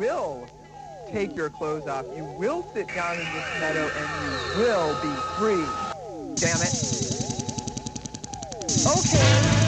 will take your clothes off. You will sit down in this meadow and you will be free. Damn it. Okay.